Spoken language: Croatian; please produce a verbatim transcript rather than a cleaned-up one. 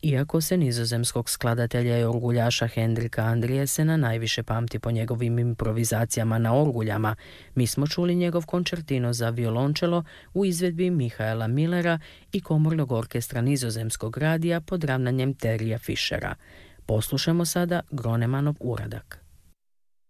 Iako se nizozemskog skladatelja i orguljaša Hendrika Andriesena najviše pamti po njegovim improvizacijama na orguljama, mi smo čuli njegov koncertino za violončelo u izvedbi Michaela Millera i komornog orkestra nizozemskog radija pod ravnanjem Terija Fischera. Poslušamo sada Gronemanov uradak.